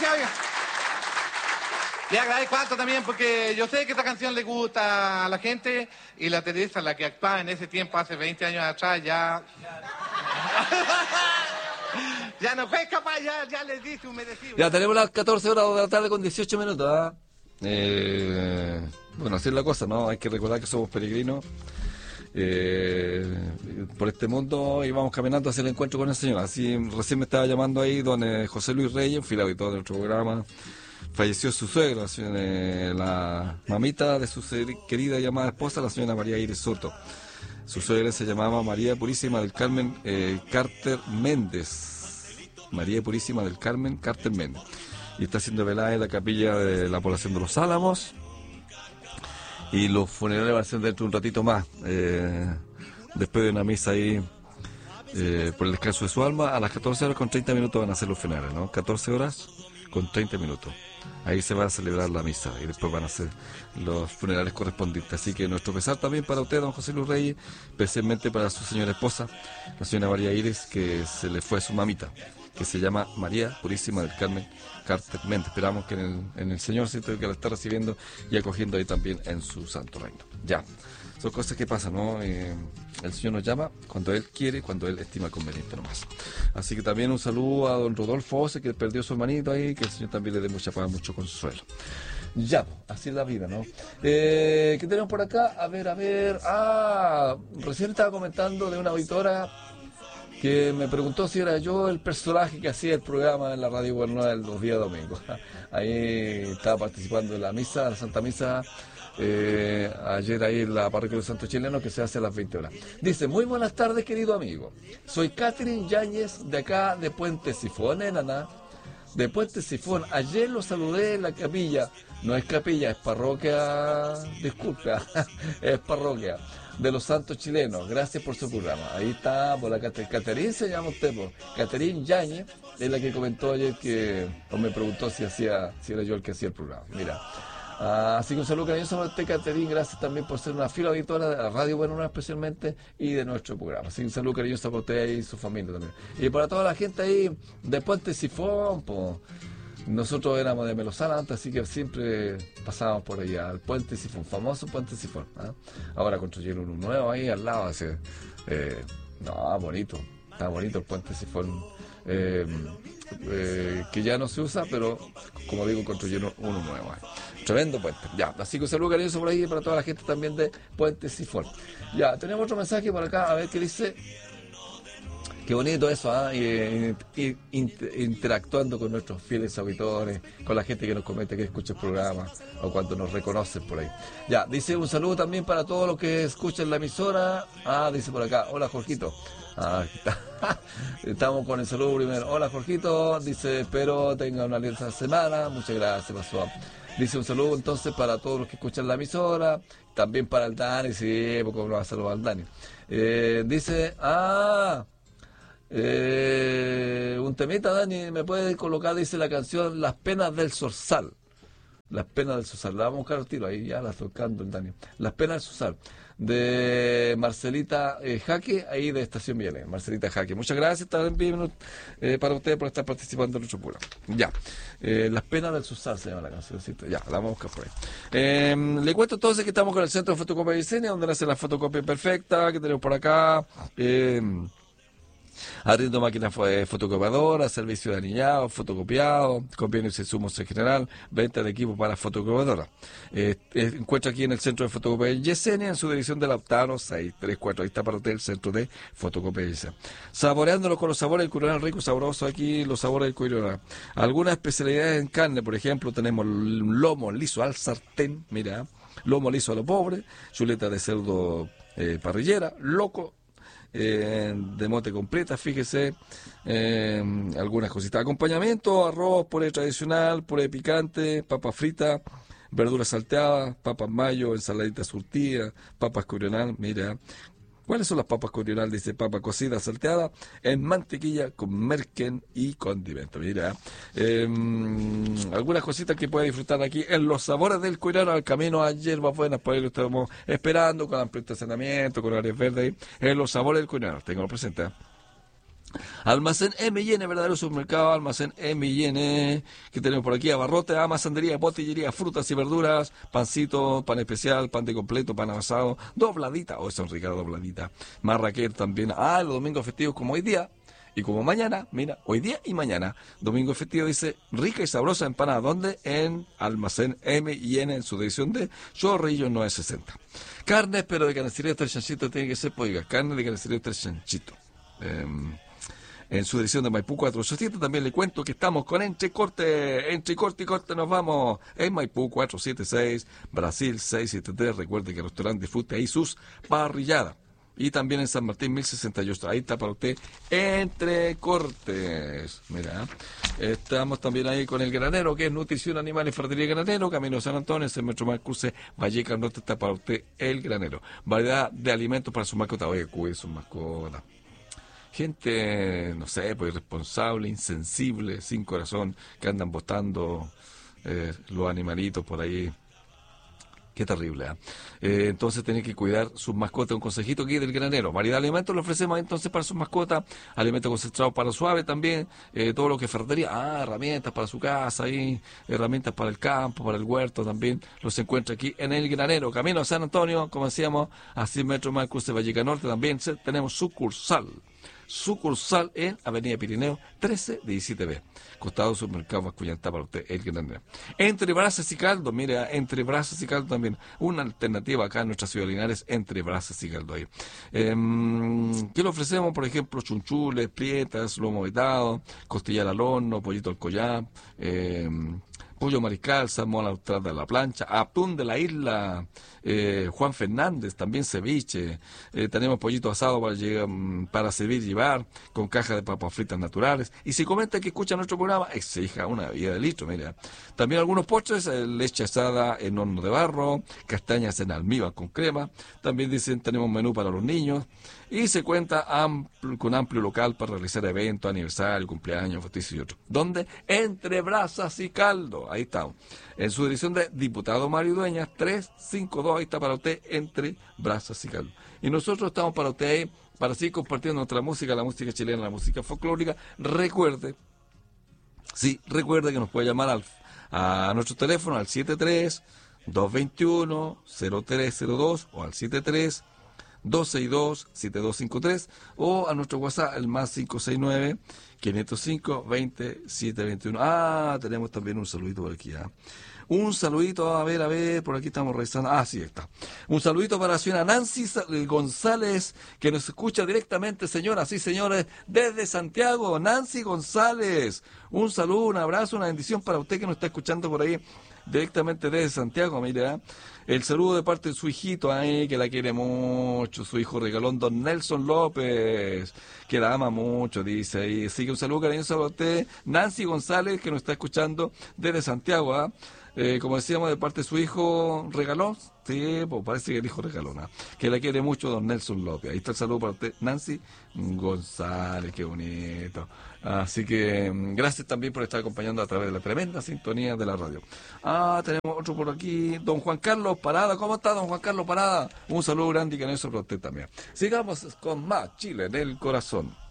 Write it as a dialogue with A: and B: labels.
A: gracias, oiga. Le agradezco tanto también porque yo sé que esta canción le gusta a la gente y la Teresa, la que actuaba en ese tiempo, hace 20 años atrás, ya... ya no fue capaz, ya les dije un merecido.
B: Ya tenemos las 14 horas de la tarde con 18 minutos, ¿ah? Bueno, así es la cosa, ¿no? Hay que recordar que somos peregrinos por este mundo y vamos caminando hacia el encuentro con el Señor. Así recién me estaba llamando ahí don José Luis Reyes, un fiel auditor de nuestro programa. Falleció su suegra, la mamita de su querida y amada esposa, la señora María Iris Soto. Su suegra se llamaba María Purísima del Carmen Carter Méndez. María Purísima del Carmen Carter Méndez. Y está siendo velada en la capilla de la población de Los Álamos. Y los funerales van a ser dentro de un ratito más. Después de una misa ahí por el descanso de su alma, a las 14 horas con 30 minutos van a ser los funerales, ¿no? 14 horas con 30 minutos. Ahí se va a celebrar la misa y después van a ser los funerales correspondientes. Así que nuestro pesar también para usted, don José Luis Reyes, especialmente para su señora esposa, la señora María Iris, que se le fue su mamita, que se llama María Purísima del Carmen Carter Méndez. Esperamos que en el Señor siento que la está recibiendo y acogiendo ahí también en su santo reino. Ya, son cosas que pasan, ¿no? El Señor nos llama cuando Él quiere, cuando Él estima conveniente nomás. Así que también un saludo a don Rodolfo Ose, que perdió su hermanito ahí, que el Señor también le dé mucha paz, mucho consuelo. Ya, así es la vida, ¿no? ¿Qué tenemos por acá? A ver. Recién estaba comentando de una auditora que me preguntó si era yo el personaje que hacía el programa en la Radio Buenanueva los días domingos. Ahí estaba participando en la misa, la Santa Misa, ayer ahí en la parroquia de Santo Chileno, que se hace a las 20 horas. Dice: muy buenas tardes, querido amigo. Soy Catherine Yáñez, de acá de Puente Sifón, Naná. De Puente Sifón. Ayer lo saludé en la capilla. No es capilla, es parroquia. Disculpa, es parroquia de los Santos Chilenos. Gracias por su programa. Ahí está, por la Catherine se llama usted, por Catherine Yáñez, es la que comentó ayer o me preguntó si era yo el que hacía el programa. Mira. Así que un saludo cariñoso para usted, Catherine. Gracias también por ser una fiel auditora de la Radio Buenanueva especialmente y de nuestro programa. Así que un saludo cariñoso para usted y su familia también. Y para toda la gente ahí de Puente Sifón, pues. Nosotros éramos de Melosala antes, así que siempre pasábamos por allá, al Puente Sifón, famoso Puente Sifón. Ahora construyeron uno nuevo ahí al lado, así, bonito, está bonito el Puente Sifón, que ya no se usa, pero como digo, construyeron uno nuevo ahí. Tremendo puente. Ya, así que un saludo cariñoso por ahí para toda la gente también de Puente Sifón. Ya, tenemos otro mensaje por acá, a ver qué dice. Qué bonito eso, interactuando con nuestros fieles auditores, con la gente que nos comenta que escucha el programa o cuando nos reconocen por ahí. Ya, dice un saludo también para todos los que escuchan la emisora. Dice por acá: hola Jorgito. Estamos con el saludo primero. Hola Jorgito, dice: espero tenga una linda semana. Muchas gracias, pasó. Dice un saludo entonces para todos los que escuchan la emisora, también para el Dani, sí, porque no va a saludar al Dani. Dice: un temita, Dani, ¿me puede colocar? Dice la canción Las Penas del Zorzal. Las Penas del Zorzal, la vamos a buscar al tiro, ahí ya la estoy tocando el Dani. Las Penas del Zorzal, de Marcelita Jaque, ahí de Estación Mieles. Marcelita Jaque, muchas gracias también para ustedes por estar participando en nuestro programa. Ya, Las Penas del Zorzal se llama la canción, ya, la vamos a buscar por ahí. Le cuento entonces que estamos con el Centro de Fotocopia y Diseño, donde hace la fotocopia perfecta, que tenemos por acá. Arriendo máquinas fotocopiadoras, servicio de anillado, fotocopiado, convenios y insumos en general, venta de equipos para fotocopiadoras. Encuentra aquí en el Centro de Fotocopia y Yesenia, en su dirección de Lautaro 634. Ahí está para usted el Centro de Fotocopia y Yesenia. Saboreándolo con los sabores del Cuyrional rico y sabroso, aquí los sabores del Cuyrional. Algunas especialidades en carne, por ejemplo, tenemos lomo liso al sartén, mira, lomo liso a lo pobre, chuleta de cerdo parrillera, loco, de mote completa, fíjese, algunas cositas de acompañamiento: arroz, puré tradicional, puré picante, papa frita, verduras salteadas, papas mayo, ensaladita surtida, papas Cuyrional. Mira, ¿cuáles son las papas Cuyrional? Dice: papa cocida salteada en mantequilla con merquén y condimento. Mira, algunas cositas que puede disfrutar aquí en los sabores del Cuyrional, al camino a Hierbas Buenas. Por ahí lo estamos esperando con amplio estacionamiento, con áreas verdes ahí, en los sabores del Cuyrional. Tengo presente. Almacén M&N, verdadero supermercado, Almacén M&N, que tenemos por aquí, abarrote, amasandería, botillería, frutas y verduras, pancito, pan especial, pan de completo, pan amasado, dobladita, son ricas dobladita, marraquer también, los domingos festivos como hoy día, y como mañana, mira, hoy día y mañana, domingo festivo, dice, rica y sabrosa empanada, ¿dónde? En Almacén M&N, en su dirección de Chorrillos 960. Carnes, pero de carnicería Tres Chanchitos tiene que ser, pues, carne de carnicería Tres Chanchitos. En su dirección de Maipú 487, también le cuento que estamos con entre corte y corte nos vamos en Maipú 476, Brasil 673, recuerde que el restaurante disfrute ahí sus parrilladas. Y también en San Martín 1068, ahí está para usted entre cortes. Mira, estamos también ahí con el Granero, que es Nutrición Animal y Ferretería Granero, Camino San Antonio, en el Metro Mar Cruce, Vallecas Norte, está para usted el Granero. Variedad de alimentos para su mascota, oye, cuide su mascota. Gente, no sé, pues irresponsable, insensible, sin corazón, que andan botando los animalitos por ahí. Qué terrible, entonces tiene que cuidar sus mascotas. Un consejito aquí del Granero. Variedad de alimentos le ofrecemos entonces para sus mascotas. Alimentos concentrados para suave también. Todo lo que es ferretería. Herramientas para su casa, ahí, herramientas para el campo, para el huerto también. Los encuentra aquí en el Granero. Camino a San Antonio, como decíamos, a 100 metros más cruce Vallecas Norte. También tenemos sucursal en Avenida Pirineo 1317B, costado supermercado Mascuyantá para usted, el Granero. Entre Brasas y Caldo, mira, entre Brasas y Caldo también, una alternativa acá en nuestra ciudad de Linares, entre Brasas y Caldo ahí. ¿Qué le ofrecemos? Por ejemplo, chunchules, prietas, lomo vetado, costillar al horno, pollito al collar, pollo mariscal, salmón austral de la plancha, atún de la isla, Juan Fernández, también ceviche, tenemos pollito asado para servir y llevar, con caja de papas fritas naturales, y si comenta que escucha nuestro programa, exija una bebida de litro, mira. También algunos postres, leche asada en horno de barro, castañas en almíbar con crema, también dicen tenemos menú para los niños, y se cuenta con amplio local para realizar eventos, aniversario, cumpleaños, bautizos y otros. ¿Dónde? Entre Brasas y Caldo. Ahí estamos. En su dirección de Diputado Mario Dueñas, 352. Ahí está para usted, entre Brasas y Caldo. Y nosotros estamos para usted ahí, para seguir compartiendo nuestra música, la música chilena, la música folclórica. Recuerde que nos puede llamar a nuestro teléfono al 73-221-0302 o al 262-7253 o a nuestro WhatsApp, el más 569-505-2721. Tenemos también un saludito por aquí. Un saludito, a ver, por aquí estamos revisando. Sí, está. Un saludito para la señora Nancy González, que nos escucha directamente, señoras y señores, desde Santiago. Nancy González, un saludo, un abrazo, una bendición para usted que nos está escuchando por ahí directamente desde Santiago. Mira, el saludo de parte de su hijito ahí, que la quiere mucho, su hijo regalón, don Nelson López, que la ama mucho, dice ahí. Así que un saludo cariñoso para usted, Nancy González, que nos está escuchando desde Santiago. Como decíamos, de parte de su hijo regalón, sí, pues parece que el hijo regaló, que la quiere mucho, don Nelson López. Ahí está el saludo para usted, Nancy González, qué bonito. Así que gracias también por estar acompañando a través de la tremenda sintonía de la radio. Tenemos otro por aquí, don Juan Carlos Parada. ¿Cómo está, don Juan Carlos Parada? Un saludo grande y cariñoso para usted también. Sigamos con más Chile en el corazón.